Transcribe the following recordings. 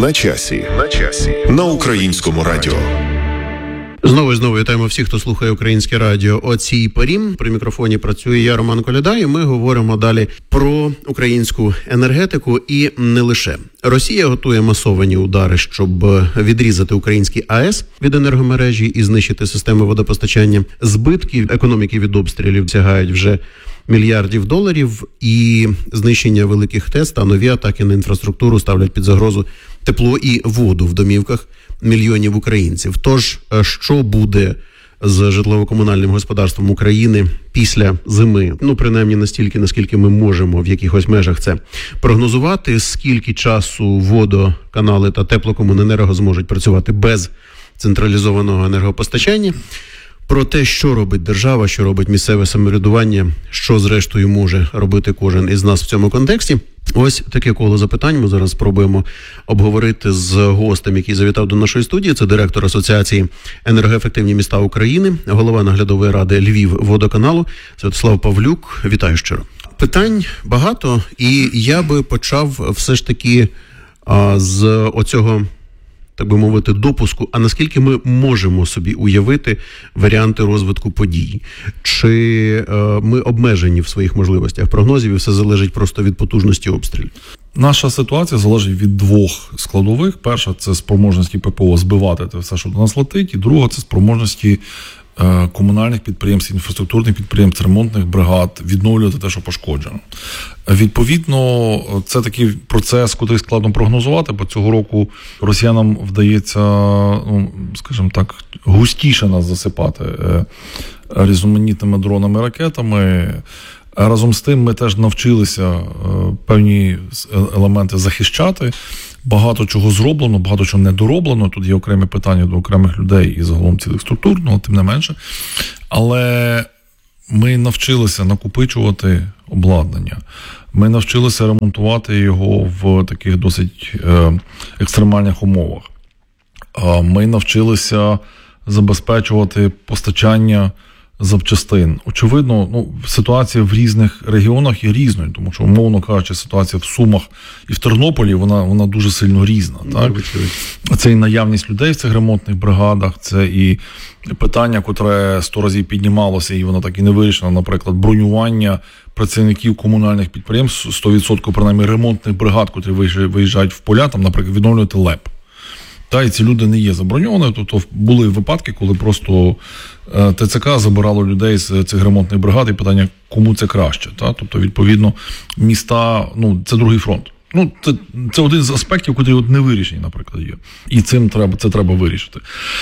На часі. На Українському радіо. Знову вітаємо всіх, хто слухає Українське радіо о цій порі. При мікрофоні працює я, Роман Коляда, і ми говоримо далі про українську енергетику і не лише. Росія готує масовані удари, щоб відрізати українські АЕС від енергомережі і знищити системи водопостачання. Збитки економіки від обстрілів сягають вже мільярдів доларів, і знищення великих ТЕС та нові атаки на інфраструктуру ставлять під загрозу тепло і воду в домівках мільйонів українців. Тож, що буде з житлово-комунальним господарством України після зими? Принаймні настільки, наскільки ми можемо в якихось межах це прогнозувати, скільки часу водоканали та теплокомуненерго зможуть працювати без централізованого енергопостачання. Про те, що робить держава, що робить місцеве самоврядування, що зрештою може робити кожен із нас в цьому контексті. Ось таке коло запитань ми зараз спробуємо обговорити з гостем, який завітав до нашої студії. Це директор Асоціації «Енергоефективні міста України», голова наглядової ради Львівводоканалу Святослав Павлюк. Вітаю щиро. Питань багато, і я би почав все ж таки з оцього, так би мовити, допуску, а наскільки ми можемо собі уявити варіанти розвитку подій? Чи ми обмежені в своїх можливостях прогнозів, і все залежить просто від потужності обстрілів? Наша ситуація залежить від двох складових. Перша – це спроможності ППО збивати те все, що до нас летить, і друга – це спроможності комунальних підприємств, інфраструктурних підприємств, ремонтних бригад відновлювати те, що пошкоджено. Відповідно, це такий процес, який складно прогнозувати, бо цього року росіянам вдається, скажімо так, густіше нас засипати різноманітними дронами, ракетами. Разом з тим ми теж навчилися певні елементи захищати. Багато чого зроблено, багато чого не дороблено. Тут є окремі питання до окремих людей і загалом цілих структур, тим не менше. Але ми навчилися накопичувати обладнання. Ми навчилися ремонтувати його в таких досить екстремальних умовах. Ми навчилися забезпечувати постачання запчастин. Очевидно, ситуація в різних регіонах є різною, тому що, умовно кажучи, ситуація в Сумах і в Тернополі, вона дуже сильно різна. Так? Це і наявність людей в цих ремонтних бригадах, це і питання, котре 100 разів піднімалося, і воно так і не вирішено, наприклад, бронювання працівників комунальних підприємств, 100% принаймні ремонтних бригад, котрі виїжджають в поля, там, наприклад, відновлювати ЛЕП. І ці люди не є заброньовані, тобто були випадки, коли просто ТЦК забирало людей з цих ремонтних бригад, і питання, кому це краще. Тобто, відповідно, міста, це другий фронт. Це один з аспектів, який не вирішені, наприклад, є. І це треба вирішити.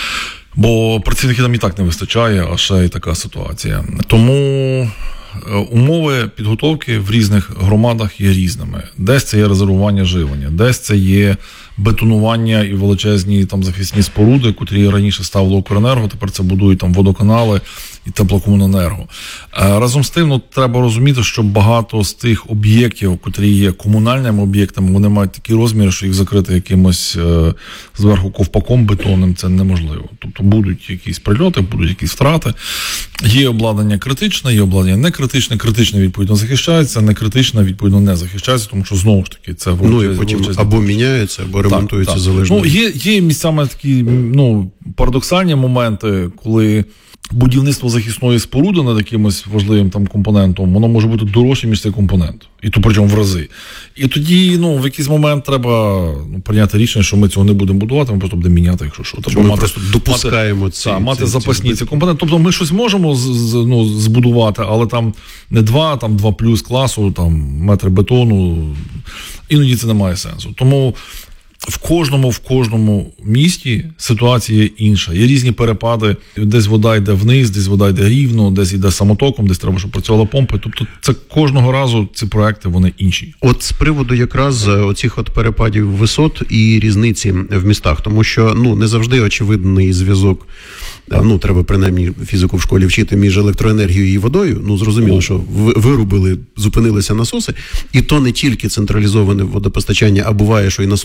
Бо працівників там і так не вистачає, а ще й така ситуація. Тому умови підготовки в різних громадах є різними. Десь це є резервування живлення, десь це є бетонування і величезні захисні споруди, котрі раніше ставило Укренерго, тепер це будують водоканали і теплокомуненерго. Разом з тим, треба розуміти, що багато з тих об'єктів, котрі є комунальними об'єктами, вони мають такі розміри, що їх закрити якимось зверху ковпаком бетонним, це неможливо. Тобто будуть якісь прильоти, будуть якісь втрати. Є обладнання критичне, є обладнання не критичне. Критичне, відповідно, захищається, не критичне, відповідно, не захищається, тому що, знову ж таки, це і потім або міняються, або ремонтуються залежно. Є місцями такі, парадоксальні моменти, коли будівництво захисної споруди над якимось важливим компонентом, воно може бути дорожче, ніж цей компонент. І то причому в рази. І тоді, в якийсь момент треба прийняти рішення, що ми цього не будемо будувати, ми просто будемо міняти, якщо що. Тобто ми просто допускаємо мати запасні ці компоненти. Тобто ми щось можемо збудувати, але там не 2 плюс класу, метри бетону. Іноді це не має сенсу. Тому в кожному місті ситуація інша. Є різні перепади. Десь вода йде вниз, десь вода йде рівно, десь йде самотоком, десь треба, щоб працювала помпа. Тобто це кожного разу ці проекти, вони інші. От з приводу якраз оцих перепадів висот і різниці в містах. Тому що, не завжди очевидний зв'язок, треба принаймні фізику в школі вчити, між електроенергією і водою. Зрозуміло, що зупинилися насоси. І то не тільки централізоване водопостачання, а буває, що і насоси циркулюють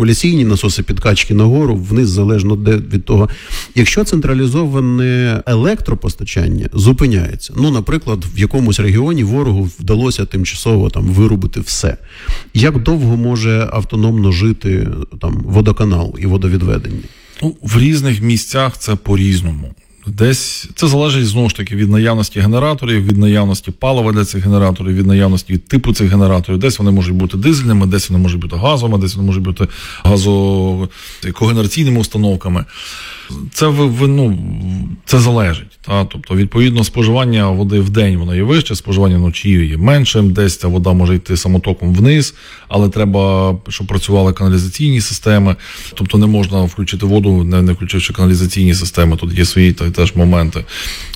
циркуляційні насоси підкачки нагору, вниз, залежно від того. Якщо централізоване електропостачання зупиняється, наприклад, в якомусь регіоні ворогу вдалося тимчасово там вирубити все. Як довго може автономно жити там водоканал і водовідведення? В різних місцях це по-різному. Десь це залежить, знову ж таки, від наявності генераторів, від наявності палива для цих генераторів, від наявності типу цих генераторів. Десь вони можуть бути дизельними, десь вони можуть бути газовими, десь вони можуть бути газокогенераційними установками. Це залежить. Тобто, відповідно, споживання води в день воно є вище, споживання вночі є меншим, десь ця вода може йти самотоком вниз, але треба, щоб працювали каналізаційні системи. Тобто не можна включити воду, не включивши каналізаційні системи, тут є свої теж моменти.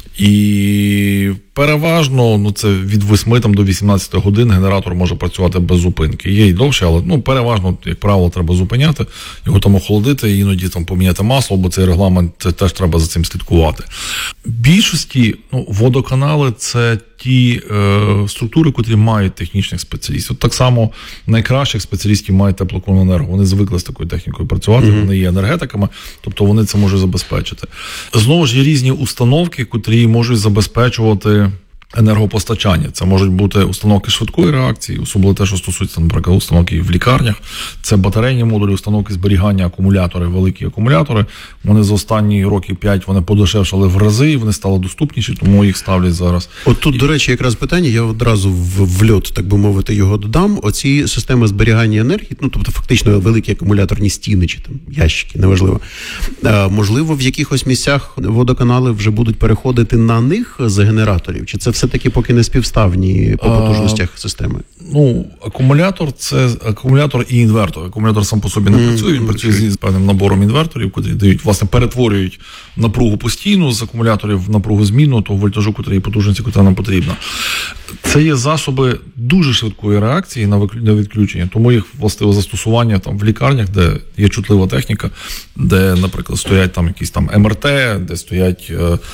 І переважно, це від 8 до 18 годин генератор може працювати без зупинки. Є й довше, але переважно, як правило, треба зупиняти, його там охолодити, іноді там поміняти масло, бо цей регламент, це теж треба за цим слідкувати. В більшості водоканали – це ті структури, котрі мають технічних спеціалістів. Так само найкращих спеціалістів мають теплокомуненерго. Вони звикли з такою технікою працювати, вони є енергетиками, тобто вони це можуть забезпечити. Знову ж є різні установки, котрі можуть забезпечувати енергопостачання. Це можуть бути установки швидкої реакції, особливо те, що стосується, наприклад, установки в лікарнях. Це батарейні модулі, установки зберігання, акумулятори, великі акумулятори. Вони за останні роки 5 вони подешевшали в рази, і вони стали доступніші, тому їх ставлять зараз. От тут, до речі, якраз питання, я одразу в льот, так би мовити, його додам. Оці системи зберігання енергії, тобто фактично великі акумуляторні стіни чи там ящики, неважливо. Можливо, в якихось місцях водоканали вже будуть переходити на них з генераторів? Чи це все-таки поки не співставні по потужностях системи? Акумулятор – це акумулятор і інвертор. Акумулятор сам по собі не працює, він працює з певним набором інверторів, які дають, власне, перетворюють напругу постійну з акумуляторів в напругу змінну, того вольтажу, і потужності, яка нам потрібна. Це є засоби дуже швидкої реакції на відключення, тому їх властиве застосування там в лікарнях, де є чутлива техніка, де, наприклад, стоять там якісь там МРТ, де стоять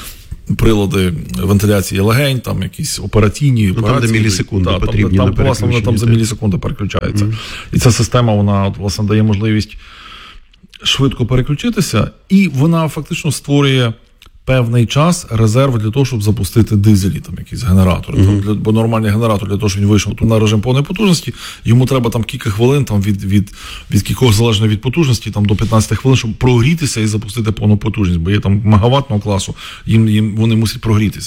прилади вентиляції легень, там якісь операційні операції. Там, де мілісекунди потрібні на переключення. Вони там за мілісекунди переключаються. І ця система, вона, власне, дає можливість швидко переключитися, і вона фактично створює певний час резерв для того, щоб запустити дизелі, там якісь генератори. Бо нормальний генератор, для того, щоб він вийшов на режим повної потужності, йому треба там кілька хвилин, там від кількох залежно від потужності, там до 15 хвилин, щоб прогрітися і запустити повну потужність, бо є там мегаваттного класу, вони мусять прогрітися.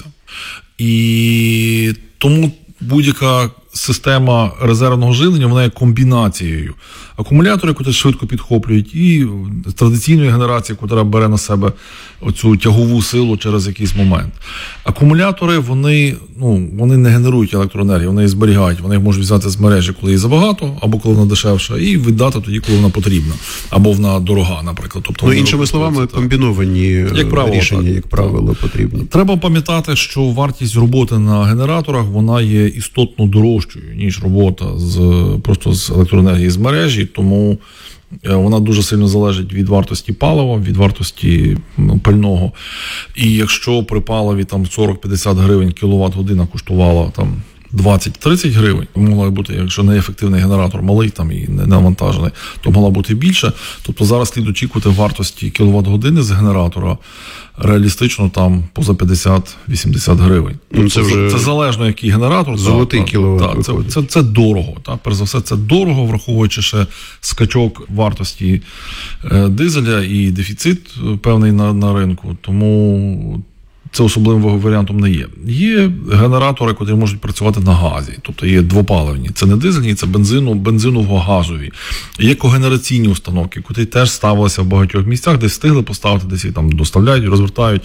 І тому будь-яка система резервного живлення, вона є комбінацією акумулятори, які швидко підхоплюють, і традиційної генерації, яка бере на себе оцю тягову силу через якийсь момент. Акумулятори, вони не генерують електроенергію, вони її зберігають, вони їх можуть взяти з мережі, коли її забагато, або коли вона дешевша, і віддати тоді, коли вона потрібна, або вона дорога, наприклад. Тобто, іншими словами, комбіновані рішення, як правило, потрібні. Треба пам'ятати, що вартість роботи на генераторах, вона є істотно дорожчою, ніж робота просто з електроенергії з мережі, тому вона дуже сильно залежить від вартості палива, від вартості пального. І якщо при паливі там 40-50 гривень кіловат-година коштувала там 20-30 гривень, могла бути, якщо неефективний генератор малий там і не навантажений, то могла бути більше. Тобто зараз слід очікувати вартості кіловат-години з генератора реалістично там поза 50-80 гривень. Тобто це залежно, який генератор. Золотий кіловат. Це дорого. Перш за все, це дорого, враховуючи ще скачок вартості дизеля і дефіцит певний на ринку. Тому це особливим варіантом не є. Є генератори, які можуть працювати на газі, тобто є двопаливні. Це не дизельні, це бензиново-газові. Є когенераційні установки, які теж ставилися в багатьох місцях, десь встигли поставити, десь їх там доставляють, розвертають.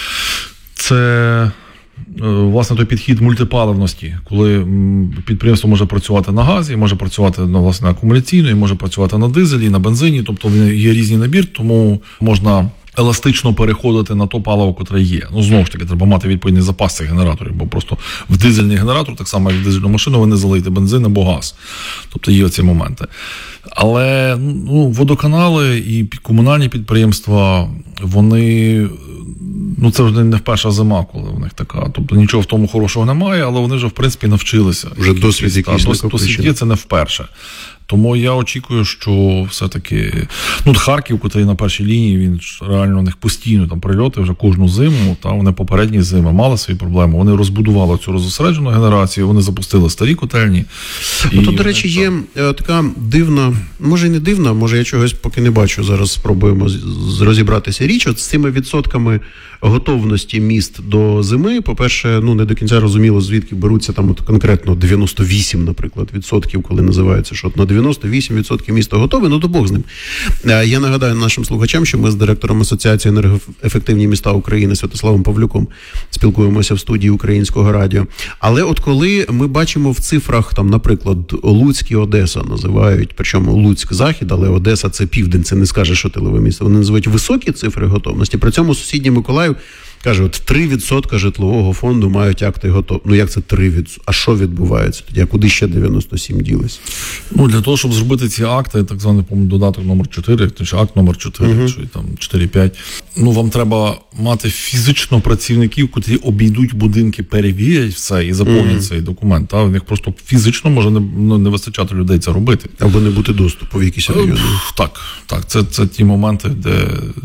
Це, власне, той підхід мультипаливності, коли підприємство може працювати на газі, може працювати, власне, акумуляційно, і може працювати на дизелі, на бензині, тобто є різний набір, тому можна еластично переходити на то паливо, котре є. Знову ж таки, треба мати відповідний запас цих генераторів, бо просто в дизельний генератор, так само як в дизельну машину, ви не залиєте бензин або газ. Тобто є оці моменти. Але водоканали і комунальні підприємства, вони, це вже не вперша зима, коли в них така. Тобто нічого в тому хорошого немає, але вони вже, в принципі, навчилися. Вже досвід якийсь накопичений. Досвід є, це не вперше. Тому я очікую, що все-таки Харків, який на першій лінії, він реально у них постійно там прильоти вже кожну зиму, вони попередні зими мали свої проблеми. Вони розбудували цю розосереджену генерацію, вони запустили старі котельні. Тут, до речі, є така дивна, може і не дивна, може я чогось поки не бачу, зараз спробуємо розібратися річ. От з цими відсотками готовності міст до зими, по-перше, не до кінця розуміло, звідки беруться там от конкретно 98, наприклад, відсотків, коли називається, що на 98% міста готове, то Бог з ним. Я нагадаю нашим слухачам, що ми з директором Асоціації енергоефективні міста України Святославом Павлюком спілкуємося в студії Українського радіо. Але от коли ми бачимо в цифрах, там, наприклад, Луцьк і Одеса називають, причому Луцьк-Захід, але Одеса – це південь, це не скаже, що тилове місто. Вони називають високі цифри готовності. При цьому сусідній Миколаїв каже, от 3% житлового фонду мають акти готовності. Як це 3%? А що відбувається тоді? А куди ще 97 ділись? Для того, щоб зробити ці акти, так званий, додаток номер 4, чи акт номер 4, чи там 4-5, вам треба мати фізично працівників, котрі обійдуть будинки, перевірять все і заповнять цей документ. В них просто фізично може не вистачати людей це робити. Або не бути доступу в якісь райони. Так. Це ті моменти, де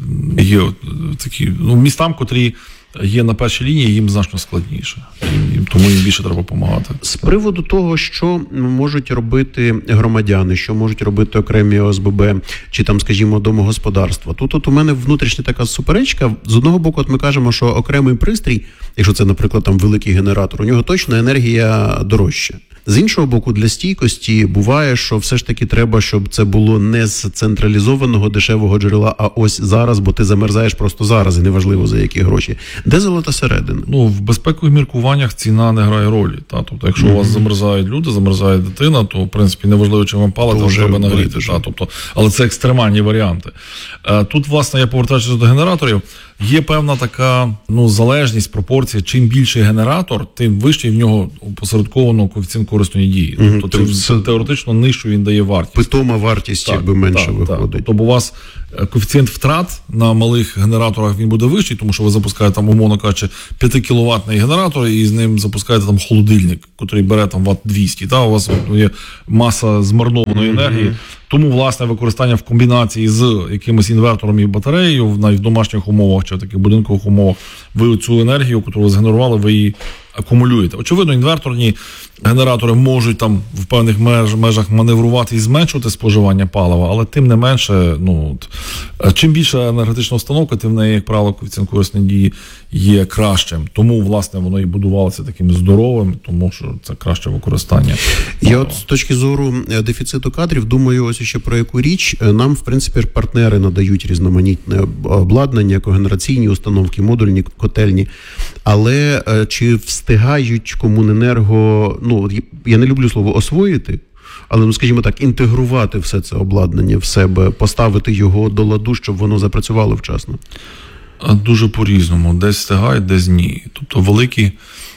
є такі, містам, котрі є на першій лінії, їм значно складніше. Тому їм більше треба допомагати. З приводу того, що можуть робити громадяни, що можуть робити окремі ОСББ, чи там, скажімо, домогосподарства. Тут у мене внутрішня така суперечка. З одного боку, от ми кажемо, що окремий пристрій, якщо це, наприклад, там великий генератор, у нього точно енергія дорожча. З іншого боку, для стійкості буває, що все ж таки треба, щоб це було не з централізованого дешевого джерела, а ось зараз, бо ти замерзаєш просто зараз, і неважливо за які гроші. Де золота середина? В безпекових міркуваннях ціна не грає ролі. Тобто, якщо у вас замерзають люди, замерзає дитина, то, в принципі, неважливо, чи вам палити, вам треба нагріти. Але це екстремальні варіанти. Тут, власне, я повертаюся до генераторів. Є певна така залежність, пропорція. Чим більший генератор, тим вищий в нього опосередковано коефіцієнт корисної дії. Тобто це теоретично нижчу він дає вартість. Питома вартість якби менше виходить. Тобто у вас коефіцієнт втрат на малих генераторах він буде вищий, тому що ви запускаєте там, умовно кажучи, 5-кіловатний генератор і з ним запускаєте там холодильник, який бере там ватт 200. У вас є маса змарнованої енергії. Тому, власне, використання в комбінації з якимось інвертором і батареєю, навіть в домашніх умовах чи в таких будинкових умовах, ви цю енергію, яку ви згенерували, ви її акумулюєте. Очевидно, інверторні генератори можуть там в певних межах маневрувати і зменшувати споживання палива, але тим не менше, чим більша енергетична установка, тим в неї, як правило, коефіцієнт корисної дії є кращим. Тому, власне, воно і будувалося таким здоровим, тому що це краще використання. Я от з точки зору дефіциту кадрів думаю ось ще про яку річ. Нам, в принципі, партнери надають різноманітне обладнання, когенераційні установки, модульні котельні. Але чи встигають Комуненерго, я не люблю слово освоїти, але, скажімо так, інтегрувати все це обладнання в себе, поставити його до ладу, щоб воно запрацювало вчасно? Дуже по-різному. Десь встигають, десь ні. Тобто великі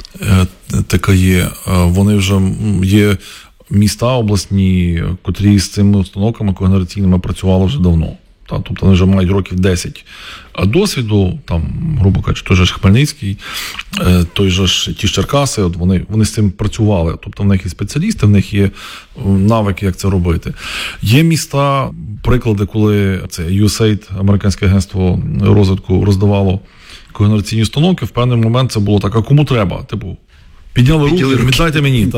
ТКЄ, вони вже є міста обласні, котрі з цими установками когенераційними працювали вже давно. Тобто вони вже мають років 10 досвіду, там, грубо кажучи, той же ж Хмельницький, той же ж ті ж Черкаси, вони з цим працювали. Тобто в них є спеціалісти, в них є навики, як це робити. Є міста, приклади, коли це USAID, американське агентство розвитку, роздавало когенераційні установки, в певний момент це було так, а кому треба? Підняли руки, віддайте мені.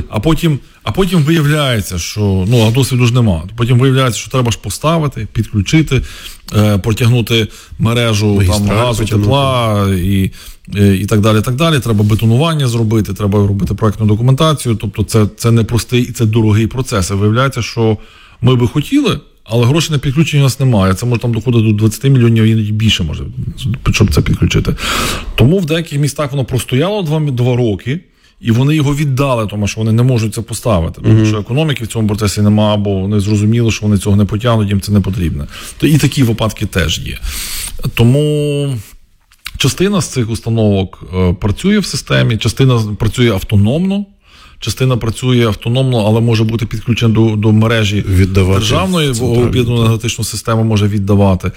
А потім виявляється, що досвіду ж нема. Потім виявляється, що треба ж поставити, підключити, протягнути мережу газу, тепла і так далі. Так далі. Треба бетонування зробити, треба робити проектну документацію. Тобто це непростий і це дорогий процес. І виявляється, що ми би хотіли, але грошей на підключення у нас немає. Це може там доходити до 20 мільйонів, і більше може, щоб це підключити. Тому в деяких містах воно простояло 2 роки, і вони його віддали, тому що вони не можуть це поставити. Тому що економіки в цьому процесі немає, або вони зрозуміли, що вони цього не потягнуть, їм це не потрібно. І такі випадки теж є. Тому частина з цих установок працює в системі, частина працює автономно, частина працює автономно, але може бути підключена до мережі державної, об'єднану енергетичну систему може віддавати.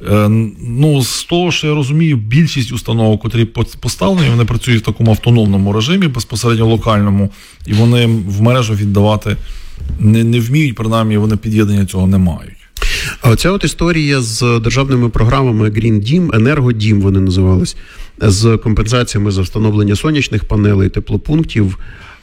З того, що я розумію, більшість установок, котрі поставлені, вони працюють в такому автономному режимі, безпосередньо локальному, і вони в мережу віддавати не вміють, принаймні вони під'єднання цього не мають. А оця от історія з державними програмами Green Дім, Енергодім вони називались, з компенсаціями за встановлення сонячних панелей, теплопунктів,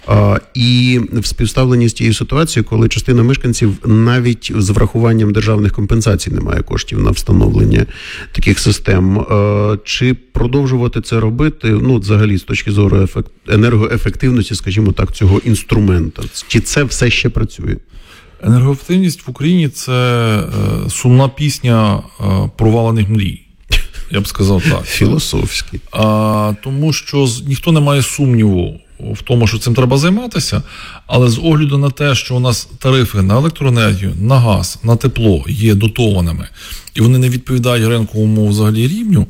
і в співставленні з тією ситуацією, коли частина мешканців навіть з врахуванням державних компенсацій не має коштів на встановлення таких систем. Чи продовжувати це робити, ну, взагалі, з точки зору енергоефективності, скажімо так, цього інструмента? Чи це все ще працює? Енергоефективність в Україні – це сумна пісня провалених мрій. Я б сказав так. Філософськи. Тому що ніхто не має сумніву в тому, що цим треба займатися, але з огляду на те, що у нас тарифи на електроенергію, на газ, на тепло є дотованими, і вони не відповідають ринковому взагалі рівню,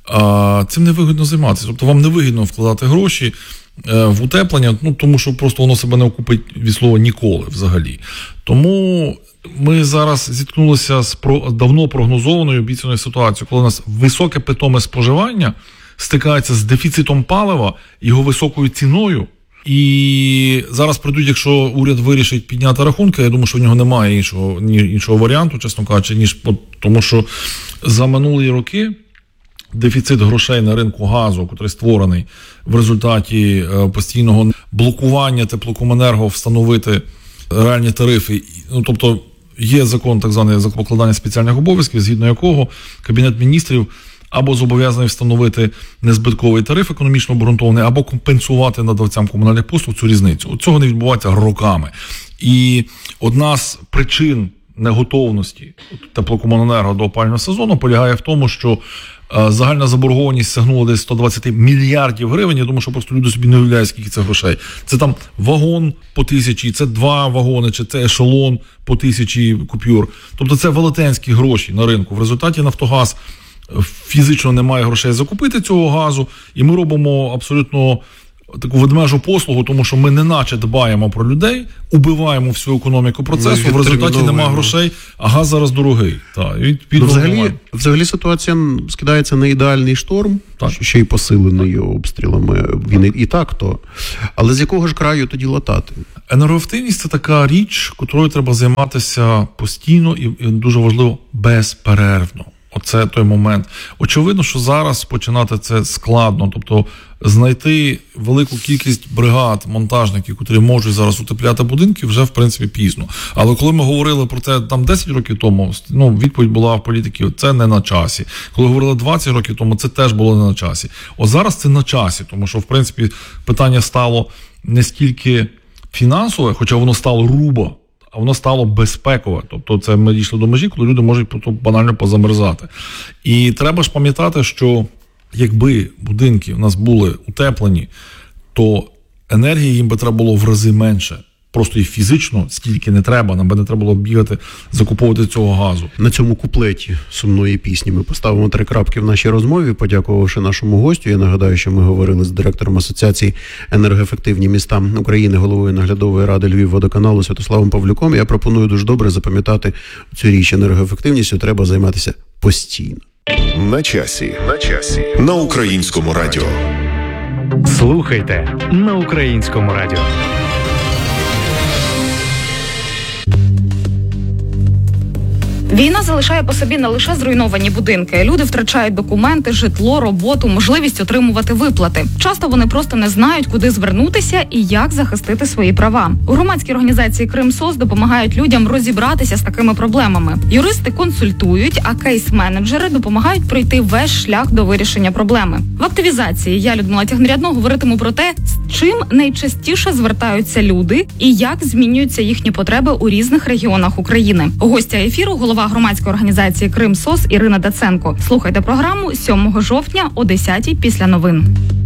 цим не вигідно займатися. Тобто вам не вигідно вкладати гроші в утеплення, ну, тому що просто воно себе не окупить від слова ніколи взагалі. Тому ми зараз зіткнулися з давно прогнозованою обіцяною ситуацією, коли у нас високе питоме споживання стикається з дефіцитом палива, його високою ціною. І зараз прийдуть, якщо уряд вирішить підняти рахунки, я думаю, що в нього немає іншого варіанту, чесно кажучи, тому що за минулі роки дефіцит грошей на ринку газу, який створений в результаті постійного блокування теплокомуненерго встановити реальні тарифи. Ну, тобто є закон, так званий за покладання спеціальних обов'язків, згідно якого Кабінет міністрів або зобов'язаний встановити незбитковий тариф економічно обґрунтований, або компенсувати надавцям комунальних послуг цю різницю. Цього не відбувається роками. І одна з причин неготовності теплокомуненерго до опалювального сезону полягає в тому, що загальна заборгованість сягнула десь 120 мільярдів гривень. Я думаю, що просто люди собі не уявляють, скільки це грошей. Це там вагон по 1000, це 2 вагони, чи це ешелон по 1000 купюр. Тобто це велетенські гроші на ринку. В результаті Нафтогаз фізично не має грошей закупити цього газу, і ми робимо абсолютно таку ведмежу послугу, тому що ми неначе дбаємо про людей, убиваємо всю економіку процесу, в результаті немає грошей, а газ зараз дорогий. Взагалі ситуація скидається на ідеальний шторм, так, ще й посилений обстрілами. Він і так то. Але з якого ж краю тоді латати? Енергоефективність – це така річ, котрою треба займатися постійно і дуже важливо, безперервно. Оце той момент. Очевидно, що зараз починати це складно. Тобто знайти велику кількість бригад, монтажників, які можуть зараз утепляти будинки, вже в принципі пізно. Але коли ми говорили про це там 10 років тому, відповідь була в політиків, це не на часі. Коли говорили 20 років тому, це теж було не на часі. От зараз це на часі, тому що в принципі питання стало не стільки фінансове, хоча воно стало рубо, а воно стало безпекове. Тобто це ми дійшли до межі, коли люди можуть банально позамерзати. І треба ж пам'ятати, що якби будинки у нас були утеплені, то енергії їм би треба було в рази менше. Просто і фізично стільки не треба, нам би не треба було бігати, закуповувати цього газу. На цьому куплеті сумної пісні ми поставимо 3 крапки в нашій розмові, подякувавши нашому гостю. Я нагадаю, що ми говорили з директором Асоціації енергоефективні міста України, головою наглядової ради Львівводоканалу Святославом Павлюком. Я пропоную дуже добре запам'ятати цю річ. Енергоефективністю треба займатися постійно. На часі. На Українському радіо. Слухайте на Українському радіо. Війна залишає по собі не лише зруйновані будинки. Люди втрачають документи, житло, роботу, можливість отримувати виплати. Часто вони просто не знають, куди звернутися і як захистити свої права. У громадській організації «Кримсос» допомагають людям розібратися з такими проблемами. Юристи консультують, а кейс-менеджери допомагають пройти весь шлях до вирішення проблеми. В активізації я, Людмила Тягнерядно, говоритиму про те, з чим найчастіше звертаються люди і як змінюються їхні потреби у різних регіонах України. Гостя ефіру – голова громадської організації «Кримсос» Ірина Даценко. Слухайте програму 7 жовтня о 10-й після новин.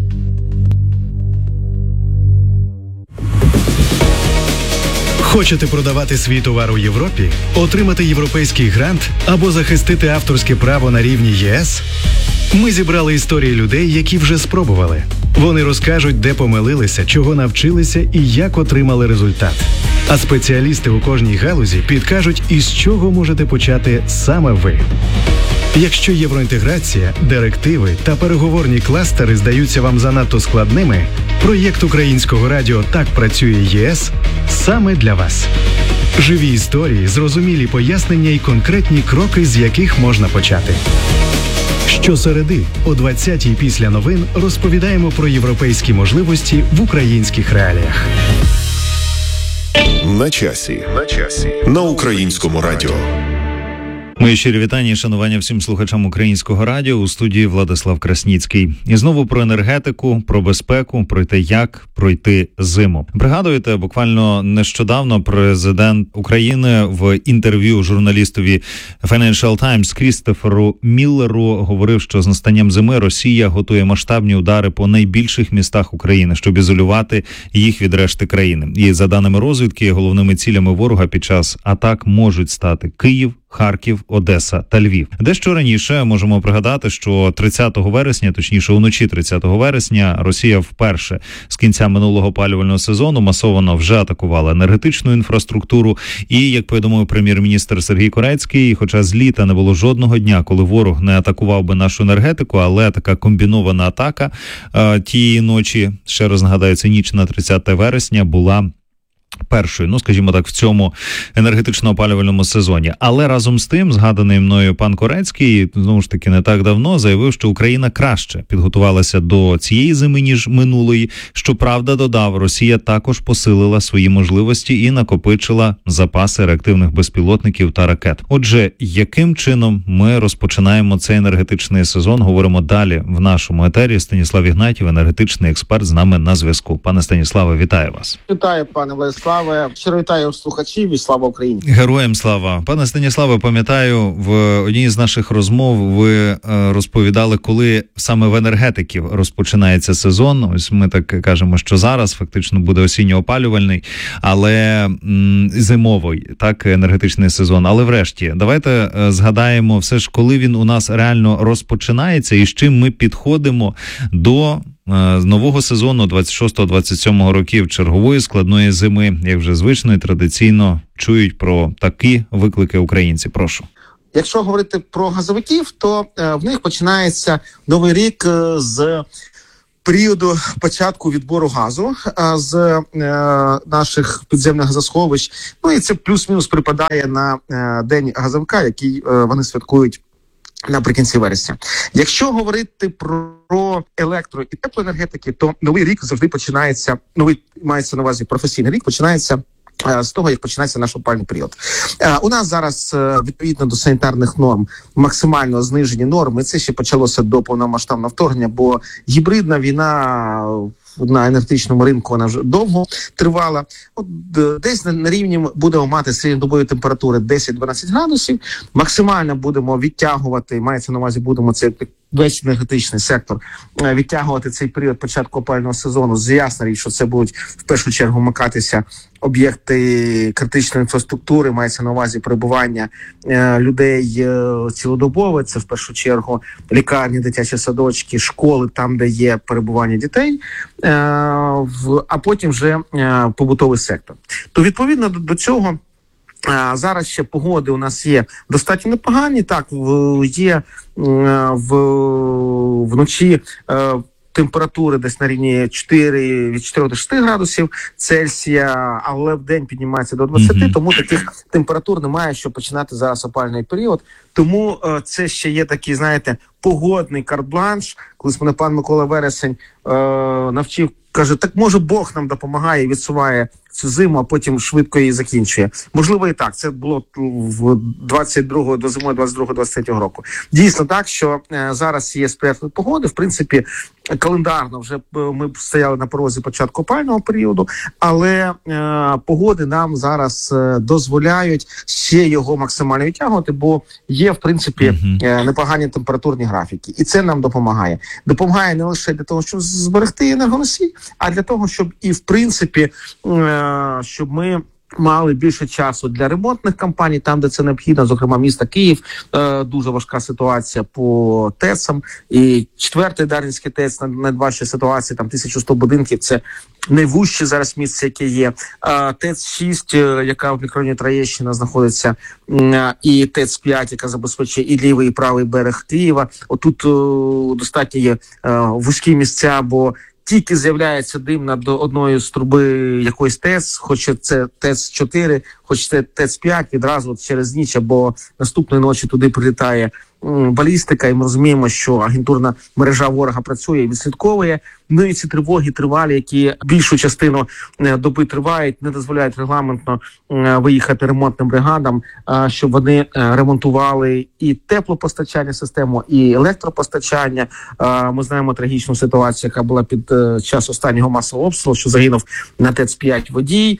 Хочете продавати свій товар у Європі? Отримати європейський грант або захистити авторське право на рівні ЄС? Ми зібрали історії людей, які вже спробували. Вони розкажуть, де помилилися, чого навчилися і як отримали результат. А спеціалісти у кожній галузі підкажуть, із чого можете почати саме ви. Якщо євроінтеграція, директиви та переговорні кластери здаються вам занадто складними, проєкт Українського радіо «Так працює ЄС» саме для вас. Живі історії, зрозумілі пояснення і конкретні кроки, з яких можна почати. Щосереди о 20-й після новин розповідаємо про європейські можливості в українських реаліях. На часі. На українському радіо. Мої щирі вітання і шанування всім слухачам українського радіо. У студії Владислав Красніцький. І знову про енергетику, про безпеку, про те, як пройти зиму. Пригадуєте, буквально нещодавно президент України в інтерв'ю журналістові Financial Times Крістоферу Міллеру говорив, що з настанням зими Росія готує масштабні удари по найбільших містах України, щоб ізолювати їх від решти країни. І за даними розвідки, головними цілями ворога під час атак можуть стати Київ, Харків, Одеса та Львів. Дещо раніше можемо пригадати, що 30 вересня, точніше уночі 30 вересня, Росія вперше з кінця минулого опалювального сезону масово вже атакувала енергетичну інфраструктуру. І, як повідомив прем'єр-міністр Сергій Корецький, хоча з літа не було жодного дня, коли ворог не атакував би нашу енергетику, але така комбінована атака тієї ночі, ще раз нагадаю, це ніч на 30 вересня, була першою, скажімо так, в цьому енергетично-опалювальному сезоні. Але разом з тим, згаданий мною пан Корецький, знову ж таки, не так давно заявив, що Україна краще підготувалася до цієї зими, ніж минулої. Щоправда, додав, Росія також посилила свої можливості і накопичила запаси реактивних безпілотників та ракет. Отже, яким чином ми розпочинаємо цей енергетичний сезон, говоримо далі в нашому етері. Станіслав Ігнатів, енергетичний експерт, з нами на зв'язку. Пане Станіславе, вітаю вас. Вітаю, пане Владиславе. Щиро вітаю слухачів і слава Україні. Героям слава. Пане Станіславе, пам'ятаю, в одній з наших розмов ви розповідали, коли саме в енергетиків розпочинається сезон. Ось ми так кажемо, що зараз фактично буде осінньо-опалювальний, але зимовий, так, енергетичний сезон. Але врешті, давайте згадаємо все ж, коли він у нас реально розпочинається і з чим ми підходимо до нового сезону 26-27 років, чергової складної зими, як вже звично і традиційно чують про такі виклики українці. Прошу. Якщо говорити про газовиків, то в них починається новий рік з періоду початку відбору газу з наших підземних газосховищ. І це плюс-мінус припадає на День газовика, який вони святкують наприкінці вересня. Якщо говорити про електро- і теплоенергетики, то новий рік завжди починається, мається на увазі професійний рік, починається з того, як починається наш опалювальний період. У нас зараз, відповідно до санітарних норм, максимально знижені норми. Це ще почалося до повномасштабного вторгнення, бо гібридна війна на енергетичному ринку, вона вже довго тривала. Десь на рівні будемо мати середньодобові температури 10-12 градусів. Максимально будемо відтягувати, мається на увазі, будемо це весь енергетичний сектор відтягувати цей період початку опалювального сезону. Ясна річ, що це будуть в першу чергу вмикатися об'єкти критичної інфраструктури, мається на увазі перебування людей цілодобове. Це в першу чергу лікарні, дитячі садочки, школи, там, де є перебування дітей, а потім вже побутовий сектор. То відповідно до цього зараз ще погоди у нас є достатньо непогані. Так, є вночі температури десь на рівні від 4 до 6 градусів Цельсія, але в день піднімається до 20, тому таких температур немає, щоб починати зараз опалювальний період. Тому це ще є такий, знаєте, погодний карт-бланш. Колись мене пан Микола Вересень навчив, каже, так може Бог нам допомагає і відсуває цю зиму, а потім швидко її закінчує. Можливо і так. Це було до зимою 22-23 року. Дійсно так, що зараз є сприятливі погоди. В принципі, календарно вже ми стояли на порозі початку опалювального періоду, але погоди нам зараз дозволяють ще його максимально відтягувати, бо є, в принципі, непогані температурні графіки. І це нам допомагає. Допомагає не лише для того, щоб зберегти енергоносій, а для того, щоб і, в принципі, щоб ми мали більше часу для ремонтних кампаній, там, де це необхідно, зокрема міста Київ, дуже важка ситуація по ТЕЦам, і 4-й Дарницький ТЕЦ, найважча ситуація, там 1100 будинків, це найвужче зараз місце, яке є. ТЕЦ-6, яка в мікрорайоні Троєщина знаходиться, і ТЕЦ-5, яка забезпечує і лівий, і правий берег Києва. Отут достатньо є вузькі місця, бо тільки з'являється дим над одною з труби якоїсь ТЕЦ, хоч це ТЕЦ-4, хоч це ТЕЦ-5, відразу через ніч або наступної ночі туди прилітає балістика, і ми розуміємо, що агентурна мережа ворога працює і відслідковує. Ну і ці тривоги тривалі, які більшу частину доби тривають, не дозволяють регламентно виїхати ремонтним бригадам, щоб вони ремонтували і теплопостачання систему, і електропостачання. Ми знаємо трагічну ситуацію, яка була під час останнього масового обстрілу, що загинув на ТЕЦ-5 водій,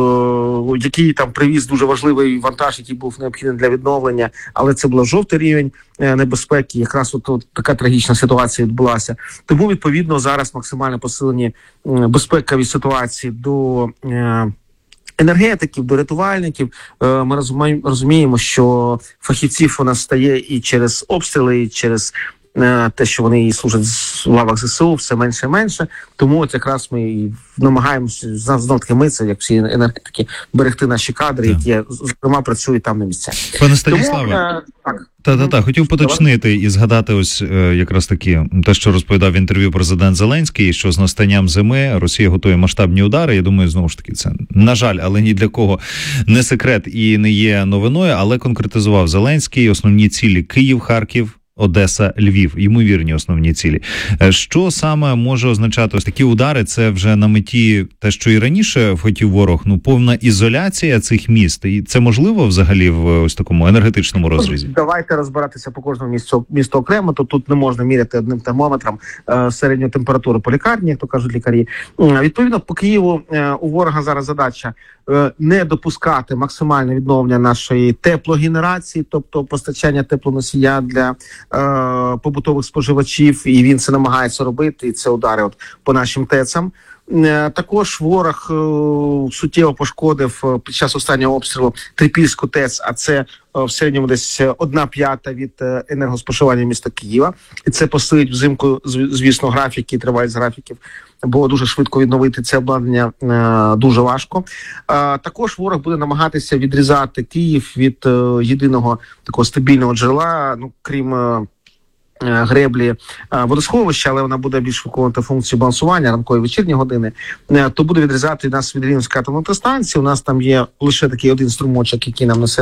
який там привіз дуже важливий вантаж, який був необхідний для відновлення, але це був жовтий рівень небезпеки. Якраз от така трагічна ситуація відбулася. Тому, відповідно, зараз максимально посилені безпекові ситуації до енергетиків, до рятувальників. Ми розуміємо, що фахівців у нас стає і через обстріли, і через те, що вони служать в лавах ЗСУ, все менше і менше. Тому от якраз ми і намагаємося, знов-таки ми, це як всі енергетики, берегти наші кадри, які, зокрема, працюють там на місцях. Пане Станіславе, хотів поточнити і згадати ось якраз таки те, що розповідав в інтерв'ю президент Зеленський, що з настанням зими Росія готує масштабні удари. Я думаю, знову ж таки, це, на жаль, але ні для кого не секрет і не є новиною, але конкретизував Зеленський основні цілі: Київ, Харків, Одеса, Львів, ймовірні основні цілі. Що саме може означати ось такі удари? Це вже на меті те, що і раніше хотів ворог, повна ізоляція цих міст. І це можливо взагалі в ось такому енергетичному розрізі? Давайте розбиратися по кожному місту окремо. То тут не можна міряти одним термометром середню температуру по лікарні, як то кажуть лікарі. Відповідно, по Києву у ворога зараз задача не допускати максимальне відновлення нашої теплогенерації, тобто постачання теплоносія для побутових споживачів, і він це намагається робити, і це удари по нашим ТЕЦам. Також ворог суттєво пошкодив під час останнього обстрілу Трипільську ТЕЦ, а це в середньому десь 1/5 від енергоспоживання міста Києва. І це посилить взимку, звісно, графіки, тривалість графіків, бо дуже швидко відновити це обладнання дуже важко. Також ворог буде намагатися відрізати Київ від єдиного такого стабільного джерела, крім греблі водосховища, але вона буде більш виконувати функцію балансування ранкові вечірні години, то буде відрізати нас від Рівненської атомної електростанції. У нас там є лише такий один струмочок, який нам несе